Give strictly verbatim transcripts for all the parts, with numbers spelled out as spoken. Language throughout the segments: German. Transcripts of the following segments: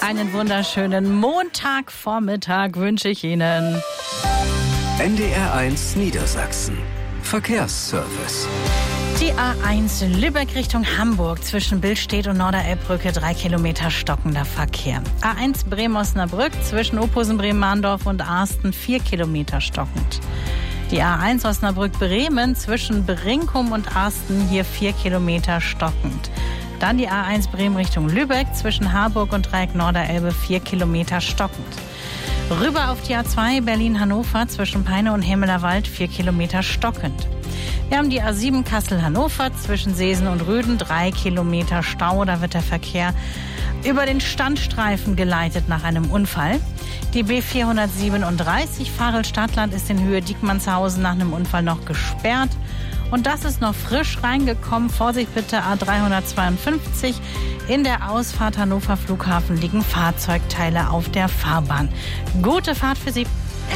Einen wunderschönen Montagvormittag wünsche ich Ihnen. N D R eins Niedersachsen. Verkehrsservice. Die A eins Lübeck Richtung Hamburg zwischen Billstedt und Norderelbbrücke, drei Kilometer stockender Verkehr. A eins Bremen-Osnabrück zwischen Ophusen, Bremen-Mahndorf und Arsten, vier Kilometer stockend. Die A eins Osnabrück-Bremen zwischen Brinkum und Arsten, hier vier Kilometer stockend. Dann die A eins Bremen Richtung Lübeck zwischen Harburg und Dreieck Norderelbe, vier Kilometer stockend. Rüber auf die A zwei Berlin-Hannover zwischen Peine und Hemmelerwald, vier Kilometer stockend. Wir haben die A sieben Kassel-Hannover zwischen Seesen und Rüden, drei Kilometer Stau. Da wird der Verkehr über den Standstreifen geleitet nach einem Unfall. Die B vierhundertsiebenunddreißig Farel-Stadtland ist in Höhe Diekmannshausen nach einem Unfall noch gesperrt. Und das ist noch frisch reingekommen. Vorsicht bitte, A dreihundertzweiundfünfzig. In der Ausfahrt Hannover Flughafen liegen Fahrzeugteile auf der Fahrbahn. Gute Fahrt für Sie.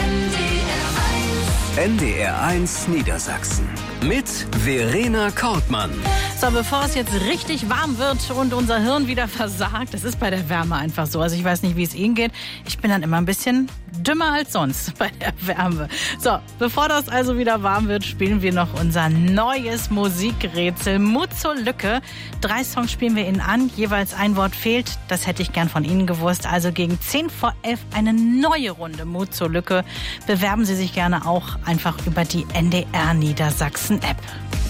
N D R eins Niedersachsen mit Verena Kortmann. So, bevor es jetzt richtig warm wird und unser Hirn wieder versagt, das ist bei der Wärme einfach so. Also ich weiß nicht, wie es Ihnen geht. Ich bin dann immer ein bisschen dümmer als sonst bei der Wärme. So, bevor das also wieder warm wird, spielen wir noch unser neues Musikrätsel Mut zur Lücke. Drei Songs spielen wir Ihnen an, jeweils ein Wort fehlt. Das hätte ich gern von Ihnen gewusst. Also gegen zehn vor elf eine neue Runde Mut zur Lücke. Bewerben Sie sich gerne auch einfach über die N D R Niedersachsen App.